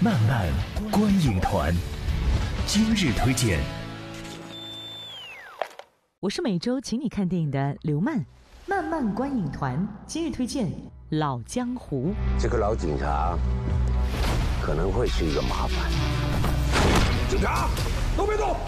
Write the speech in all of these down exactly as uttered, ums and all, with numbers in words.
漫漫观影团，今日推荐。 我是每周请你看电影的刘漫，漫漫观影团今日推荐《老江湖》。 这个老警察可能会是一个麻烦。警察，都别动！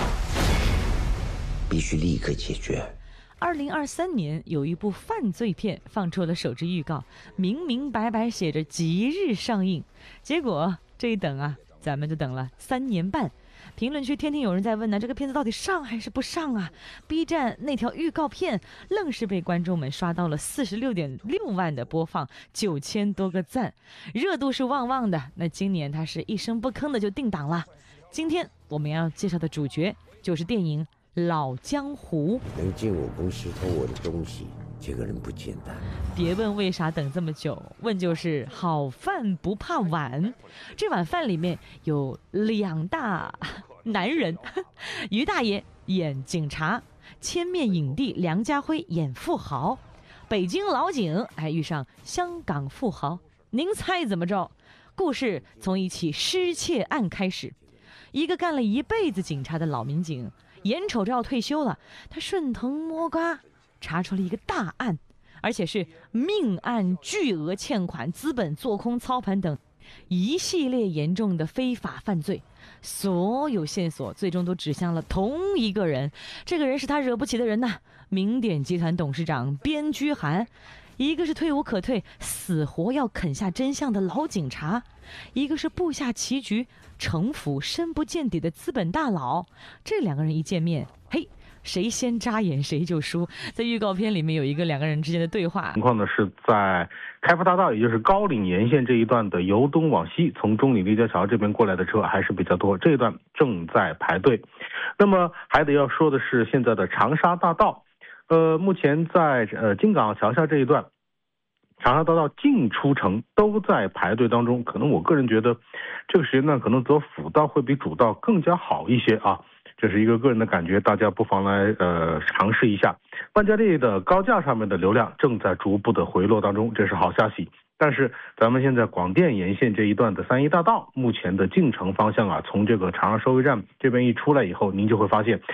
必须立刻解决。 二零二三年有一部犯罪片放出了首支预告，明明白白写着即日上映，结果这一等啊，咱们就等了三年半。评论区天天有人在问呢，这个片子到底上还是不上啊 ？B 站那条预告片愣是被观众们刷到了四十六点六万的播放，九千多个赞，热度是旺旺的。那今年它是一声不吭的就定档了。今天我们要介绍的主角就是电影《老江湖》。 能进我公司偷我的东西，这个人不简单。 别问为啥等这么久，问就是好饭不怕晚。这碗饭里面有两大男人，于大爷演警察，千面影帝梁家辉演富豪，北京老警还遇上香港富豪。您猜怎么着？故事从一起失窃案开始。一个干了一辈子警察的老民警，眼瞅着要退休了，他顺藤摸瓜查出了一个大案，而且是命案、巨额欠款、资本做空、操盘等一系列严重的非法犯罪。所有线索最终都指向了同一个人，这个人是他惹不起的人呐，明典集团董事长边居涵。一个是退无可退，死活要啃下真相的老警察，一个是布下棋局、城府深不见底的资本大佬。这两个人一见面，嘿，谁先眨眼谁就输。在预告片里面有一个两个人之间的对话， 情况呢是在开福大道，也就是高岭沿线这一段的由东往西，从中里立交桥这边过来的车还是比较多，这一段正在排队。那么还得要说的是现在的长沙大道。呃，目前在呃金港桥下这一段，长沙大道进出城都在排队当中。可能我个人觉得，这个时间段可能走辅道会比主道更加好一些啊，这是一个个人的感觉，大家不妨来呃尝试一下。万家丽的高架上面的流量正在逐步的回落当中，这是好消息。但是咱们现在广电沿线这一段的三一大道，目前的进城方向啊，从这个长沙收费站这边一出来以后，您就会发现